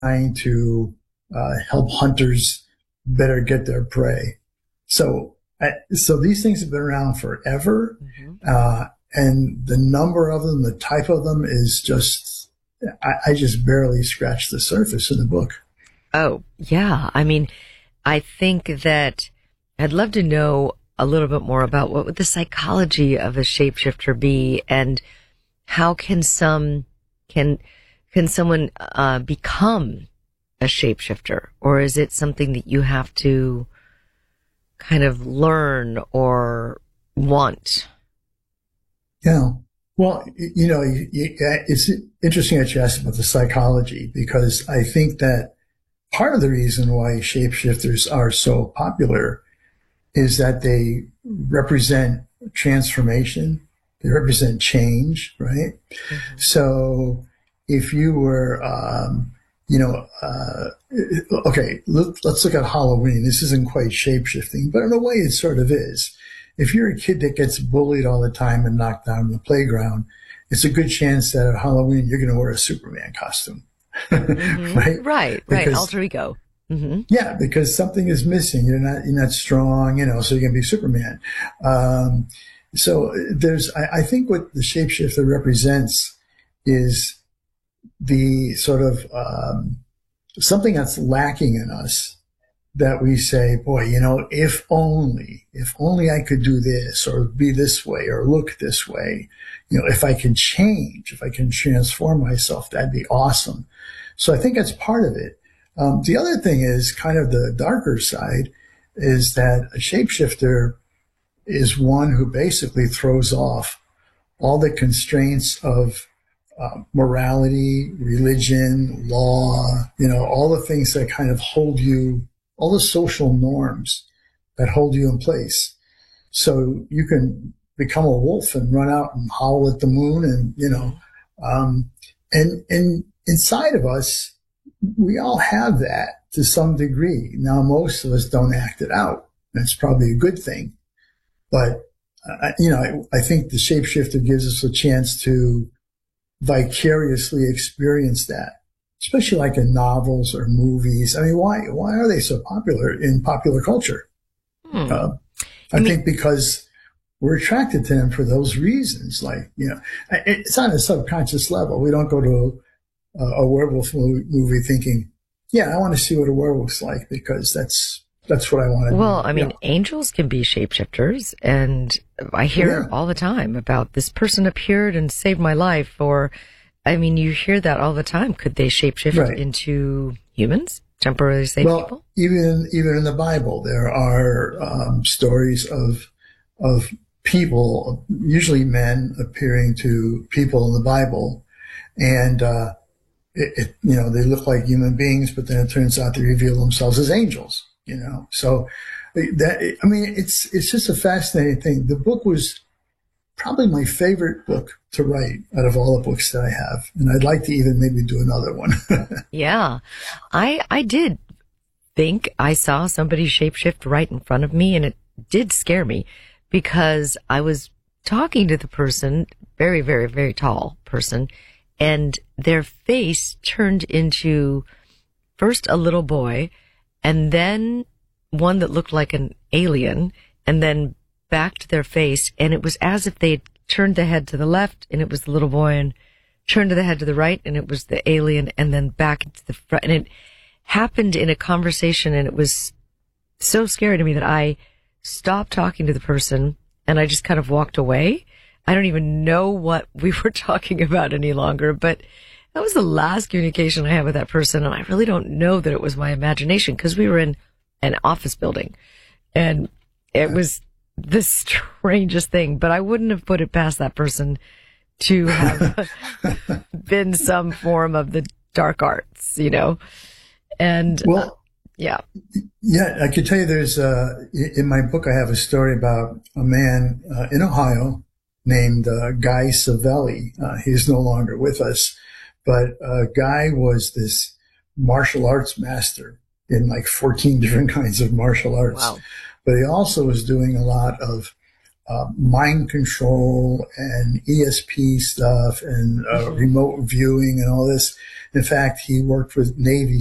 trying to help hunters better get their prey. So these things have been around forever, and the number of them, the type of them, is just I just barely scratched the surface in the book. Oh, yeah. I mean, I think that I'd love to know a little bit more about what would the psychology of a shapeshifter be, and how can someone become a shapeshifter, or is it something that you have to kind of learn or want? Yeah. Well, it's interesting that you asked about the psychology, because I think that part of the reason why shapeshifters are so popular is that they represent transformation. They represent change, right? Mm-hmm. So if you were, okay, let's look at Halloween. This isn't quite shapeshifting, but in a way it sort of is. If you're a kid that gets bullied all the time and knocked down in the playground, it's a good chance that at Halloween you're going to wear a Superman costume. Mm-hmm. Right. Alter ego. Mm-hmm. Yeah, because something is missing. You're not strong, so you're going to be Superman. So I think what the shapeshifter represents is the sort of, something that's lacking in us, that we say, boy, if only I could do this, or be this way, or look this way, if I can change, if I can transform myself, that'd be awesome. So I think that's part of it. The other thing is kind of the darker side, is that a shapeshifter is one who basically throws off all the constraints of morality, religion, law, all the things that kind of hold you, all the social norms that hold you in place. So you can become a wolf and run out and howl at the moon, and inside of us, we all have that to some degree. Now, most of us don't act it out. That's probably a good thing. But, I think the shapeshifter gives us a chance to vicariously experience that, especially like in novels or movies. I mean, why are they so popular in popular culture? I think because we're attracted to them for those reasons. Like, it's on a subconscious level. We don't go to a werewolf movie thinking, I want to see what a werewolf's like, because that's what I want to do. Well, I mean, angels can be shapeshifters, and I hear all the time about this person appeared and saved my life, or, I mean, you hear that all the time. Could they shapeshift into humans, temporarily save people? Even in the Bible, there are stories of people, usually men, appearing to people in the Bible, and they look like human beings, but then it turns out they reveal themselves as angels. So it's just a fascinating thing. The book was probably my favorite book to write out of all the books that I have, and I'd like to even maybe do another one. Yeah, I did think I saw somebody shapeshift right in front of me, and it did scare me, because I was talking to the person, very, very, very tall person, and their face turned into first a little boy, and then one that looked like an alien, and then back to their face. And it was as if they had turned the head to the left, and it was the little boy, and turned to the head to the right, and it was the alien, and then back to the front. And it happened in a conversation, and it was so scary to me that I stopped talking to the person, and I just kind of walked away. I don't even know what we were talking about any longer, but that was the last communication I had with that person. And I really don't know that it was my imagination, because we were in an office building, and it was the strangest thing, but I wouldn't have put it past that person to have been some form of the dark arts, and yeah, I could tell you there's, in my book, I have a story about a man in Ohio named Guy Savelli. He's no longer with us, but Guy was this martial arts master in like 14 different kinds of martial arts. Wow. But he also was doing a lot of mind control and ESP stuff and remote viewing and all this. In fact, he worked with Navy